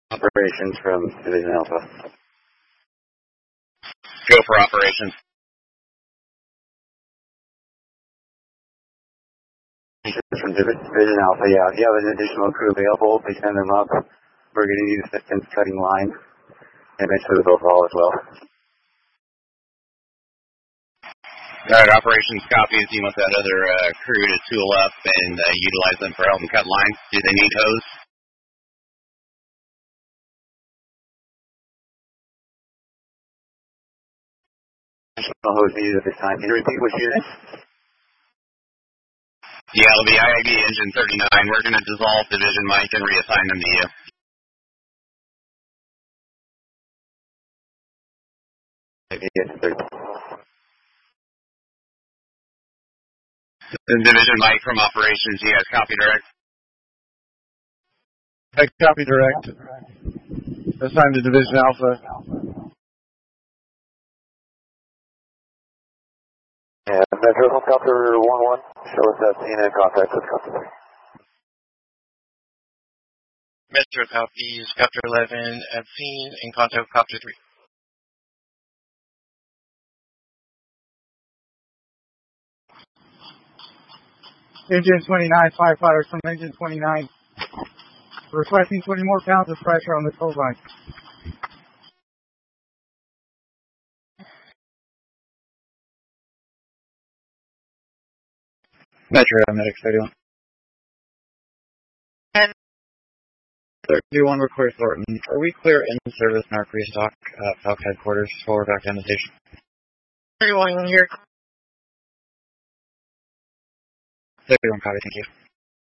Operations from Division Alpha. Go for operations. From Division Alpha, yeah. If you have an additional crew available, please send them up. We're going to need assistance cutting lines, and eventually with overhaul as well. Alright, operations copies. You want that other crew to tool up and utilize them for helping cut lines. Do they need hose? Additional hose needed at this time. Can you repeat which unit? Yeah, it'll be IIB Engine 39. We're going to dissolve Division Mike and reassign them to you. Division Mike from operations. You guys copy direct? I copy direct. Assigned to Division Alpha. Yeah, Metro Helicopter 1-1. Show us that scene and contact with Copter 3. Metro copies, Copter 11 at scene and contact with Copter 3. Engine 29, firefighters from Engine 29. Requesting 20 more pounds of pressure on the tow line. Metro Medics 31. 31 request Thornton. Are we clear in service in our pre-stock Falk headquarters forward back down the station? 31 here. 31 copy, thank you.